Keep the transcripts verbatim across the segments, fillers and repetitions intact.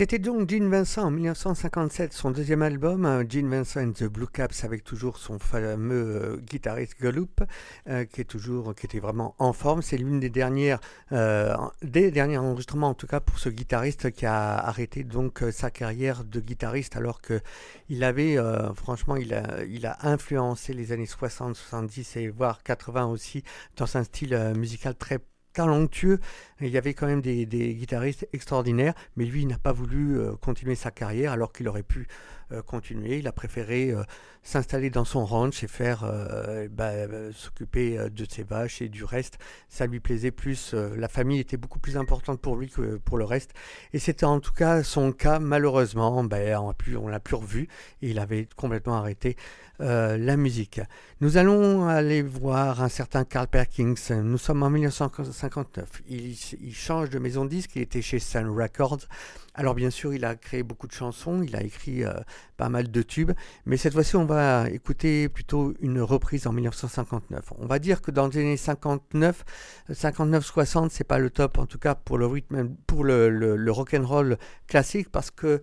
C'était donc Gene Vincent en mille neuf cent cinquante-sept, son deuxième album, euh, Gene Vincent and the Blue Caps, avec toujours son fameux euh, guitariste Gallup, euh, qui est toujours, qui était vraiment en forme. C'est l'une des dernières, euh, des derniers enregistrements en tout cas pour ce guitariste qui a arrêté donc euh, sa carrière de guitariste alors que il avait, euh, franchement, il a, il a influencé les années soixante, soixante-dix et voire quatre-vingts aussi dans un style euh, musical très talentueux. Il y avait quand même des, des guitaristes extraordinaires, mais lui, il n'a pas voulu euh, continuer sa carrière alors qu'il aurait pu euh, continuer. Il a préféré euh, s'installer dans son ranch et faire euh, bah, euh, s'occuper euh, de ses vaches et du reste. Ça lui plaisait plus. Euh, la famille était beaucoup plus importante pour lui que pour le reste. Et c'était en tout cas son cas, malheureusement. Bah, on l'a plus, on l'a plus revu et il avait complètement arrêté euh, la musique. Nous allons aller voir un certain Carl Perkins. Nous sommes en mille neuf cent cinquante-neuf. Il, il change de maison de disque. Il était chez Sun Records. Alors bien sûr, il a créé beaucoup de chansons. Il a écrit euh, pas mal de tubes. Mais cette fois-ci, on va écouter plutôt une reprise en mille neuf cent cinquante-neuf. On va dire que dans les années cinquante-neuf, cinquante-neuf soixante, c'est pas le top, en tout cas pour le rythme, pour le, le, le rock'n'roll classique, parce que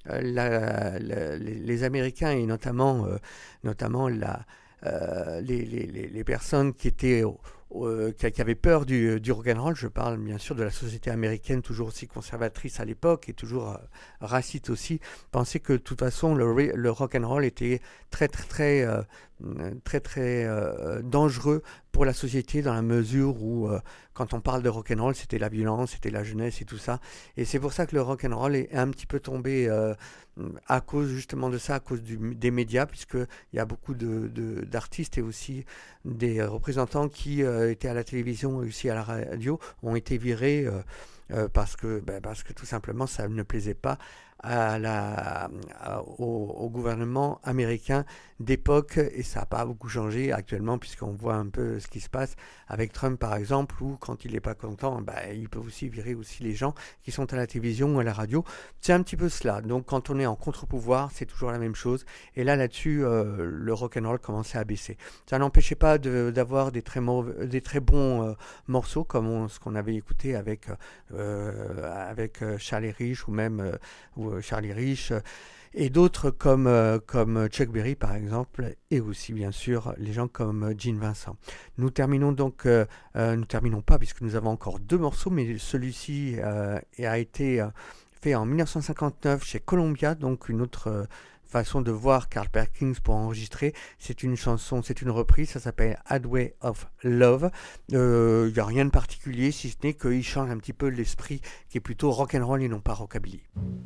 La, la, les, les Américains et notamment, euh, notamment la, euh, les, les, les personnes qui étaient euh, qui, qui avaient peur du, du rock'n'roll, je parle bien sûr de la société américaine toujours aussi conservatrice à l'époque et toujours euh, raciste aussi, pensaient que de toute façon le, le rock'n'roll était très très très euh, très très euh, dangereux pour la société dans la mesure où euh, quand on parle de rock'n'roll c'était la violence, c'était la jeunesse et tout ça, et c'est pour ça que le rock'n'roll est un petit peu tombé euh, à cause justement de ça, à cause du, des médias, puisqu'il y a beaucoup de, de, d'artistes et aussi des représentants qui euh, étaient à la télévision et aussi à la radio ont été virés euh, euh, parce que, ben, parce que tout simplement ça ne plaisait pas à la, à, au, au gouvernement américain d'époque, et ça n'a pas beaucoup changé actuellement puisqu'on voit un peu ce qui se passe avec Trump par exemple, où quand il n'est pas content, bah, il peut aussi virer aussi les gens qui sont à la télévision ou à la radio. C'est un petit peu cela. Donc quand on est en contre-pouvoir, c'est toujours la même chose, et là là-dessus euh, le rock'n'roll commençait à baisser. Ça n'empêchait pas de, d'avoir des très, mauvais, des très bons euh, morceaux comme on, ce qu'on avait écouté avec, euh, avec euh, Charlie Rich ou même euh, ou Charlie Rich, et d'autres comme, euh, comme Chuck Berry par exemple, et aussi bien sûr les gens comme Gene Vincent. Nous terminons donc, euh, euh, nous terminons pas puisque nous avons encore deux morceaux, mais celui-ci euh, a été euh, fait en mille neuf cent cinquante-neuf chez Columbia, donc une autre euh, façon de voir Carl Perkins pour enregistrer. C'est une chanson, c'est une reprise, ça s'appelle Highway of Love. Il euh, n'y a rien de particulier, si ce n'est qu'il change un petit peu l'esprit qui est plutôt rock'n'roll et non pas rockabilly.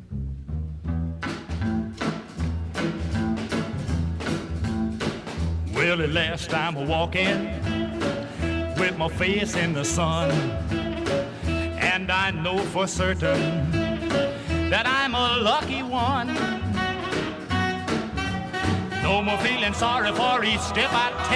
Well, at last I'm a-walking with my face in the sun, and I know for certain that I'm a lucky one. No more feeling sorry for each step I take.